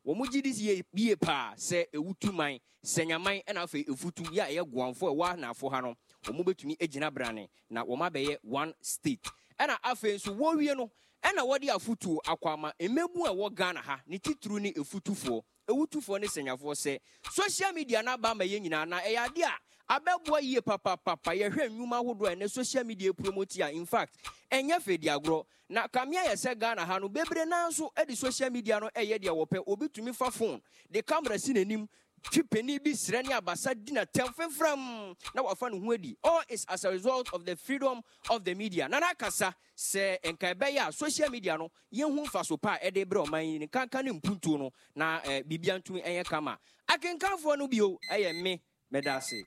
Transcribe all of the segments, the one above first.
wo mo gidi ye pa se ewutu man senyaman na afa efutu ya ye guanfo wa na afo ha no wo mo betumi egina brane na wo ma beye one state na afa nso wo wie no na wo de afutu akwama emebu a wo Ghana ha ne titru ni efutufo ewutufo ne senyafo se social media na ba ma ye nyina na eyade a abebo ye papa ye hwe nwuma hodo ne social media promote ya in fact enye fedi agro na kamia ye se Ghana ha no bebre na nso e di social media no eye de wo pe obitumi fa phone the camera si nanim twipeni bi srani abasa dina temfemfram na wafa no ho adi all is as a result of the freedom of the media na nakasa se enka be ya social media no ye hu fa so pa e de bre o man ni kanka ne mpuntu no na bibia ntumi enye kama akenkanfo no bio eye me medase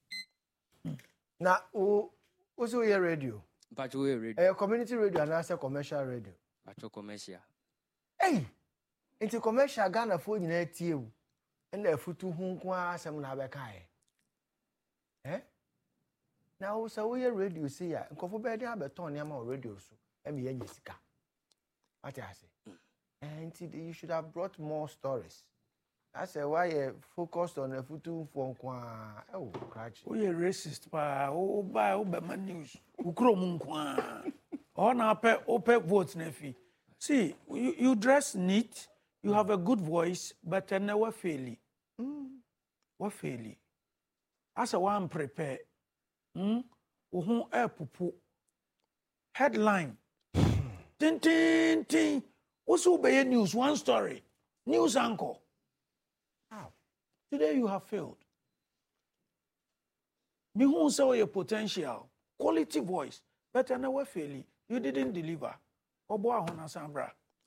na also hear radio pacho hear radio community radio and also commercial radio pacho commercial into commercial Ghana fo nyina tie wu na afutu hu nko asem na abekae na wo so hear radio see ya nkofo be dey abeton ne ama radio so e me yanya sika what I say and you should have brought more stories. I say why you focused on the futu for kwa crutch. We are racist pa buy man news. Ukro mu kwa. On ope vote nefi. See, you dress neat, you have a good voice, but never fail. What fail? As a one prepare. Uhun pupu. Headline. Tin tin tin. Also be news one story. News anchor. Today you have failed. Me who saw your potential, quality voice, but I never fail. You didn't deliver. Obo ahona sambra.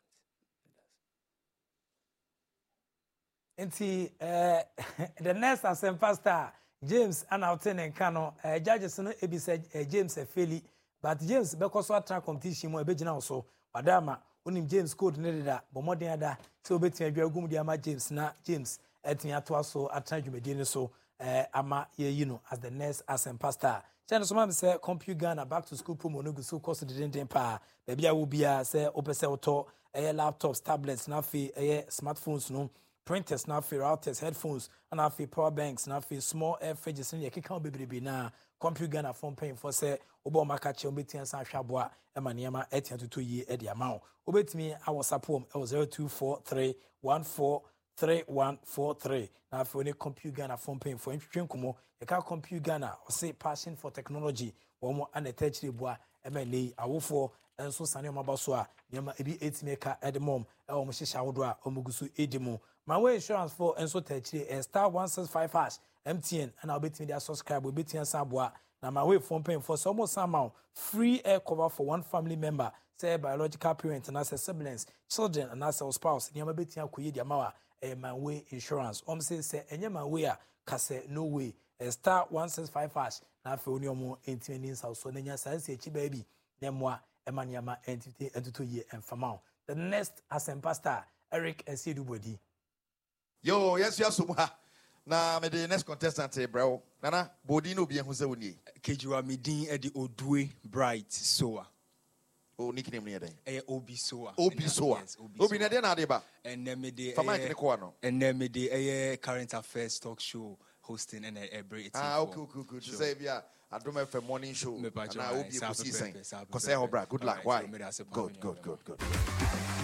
Enti the next Asem Pastor James Anauten and Kano judges no ebi said James faili, but James because what track competition mo ebegina also. Madama onim James code ne da bomodin ada so betia biagum di ama James na James etinya to aso atradwumedi ne so ama ye as the next Asem Pastor channel so ma say Compute Ghana back to school promo no go so cost didn't pa bia wo bia say opese auto laptops tablets na fi smartphones no printers na fi routers headphones and na fi power banks na fi small air fridges ne keka bebrebe na Compute Ghana phone paying for say obo maka che obetia san hwaboa emaniema etia toto yi e dia ma obetimi awo sapom 0243143143 na fi oni Compute Ghana phone paying for ntwenkomo ye ka Compute Ghana o say passion for technology wo an attachire bua emani awofo enso sane omabaso a niema ebi etimeka edemom e wo hihya wodo a omugusu edimo my way insurance for enso tachire star 165 MTN and I'll be to subscribe will be to Sabwa. Now my way phone paying for some amount free air cover for one family member, say biological parent and as a siblings, children and as a spouse. Nyama beti akuye di amawa my way insurance. Say enye my way kase no way star 165 na fe oni omo entini south so nenya sanse echi baby nemwa emaniama entity entuto ye enfamao. The next Asem Pastor Eric Esidubodi. Yo, yes, na me the next contestant bro nana body no be ehun se woni kejiwa medin e di Odue Bright Soa o nickname ne den Obi Soa Obi na den na de ba enne me de fama kene ko no enne me de current affairs talk show hosting and every okay to say bia Adom FM morning show na Obi ko si sen ko say ho bra good luck why good